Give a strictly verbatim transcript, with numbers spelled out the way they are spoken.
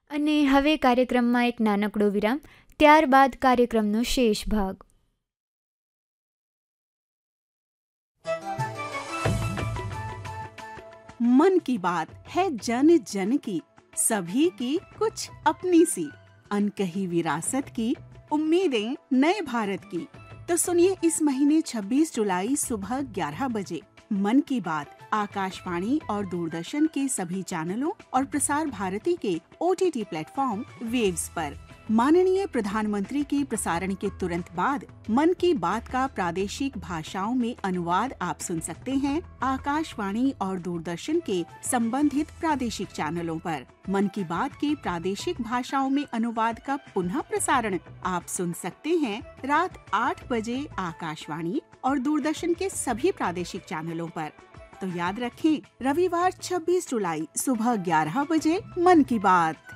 અને હવે કાર્યક્રમમાં એક નાનકડો વિરામ, ત્યારબાદ કાર્યક્રમનો શેષ ભાગ. मन की बात है जन जन की, सभी की कुछ अपनी सी, अनकही विरासत की, उम्मीदें नए भारत की. तो सुनिए इस महीने छब्बीस जुलाई सुबह ग्यारह बजे मन की बात आकाशवाणी और दूरदर्शन के सभी चैनलों और प्रसार भारती के O T T platform waves पर. माननीय प्रधानमंत्री के प्रसारण के तुरंत बाद मन की बात का प्रादेशिक भाषाओं में अनुवाद आप सुन सकते हैं आकाशवाणी और दूरदर्शन के संबंधित प्रादेशिक चैनलों पर. मन की बात के प्रादेशिक भाषाओं में अनुवाद का पुनः प्रसारण आप सुन सकते हैं रात आठ बजे आकाशवाणी और दूरदर्शन के सभी प्रादेशिक चैनलों पर. तो याद रखें, रविवार छब्बीस जुलाई सुबह ग्यारह बजे मन की बात.